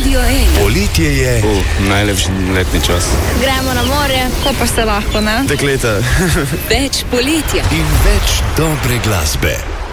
Radio 1. Poletje je. Najlepši letni čas. Gremo na morje, ko pa se lahko, ne? Dekleta. Več poletja. In več dobre glasbe.